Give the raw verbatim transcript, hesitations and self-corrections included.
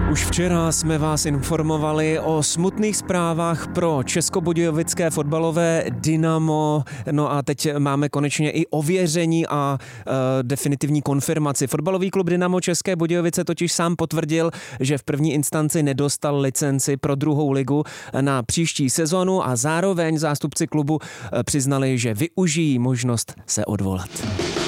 Už včera jsme vás informovali o smutných zprávách pro českobudějovické fotbalové Dynamo. No a teď máme konečně i ověření a e, definitivní konfirmaci. Fotbalový klub Dynamo České Budějovice totiž sám potvrdil, že v první instanci nedostal licenci pro druhou ligu na příští sezonu a zároveň zástupci klubu přiznali, že využijí možnost se odvolat.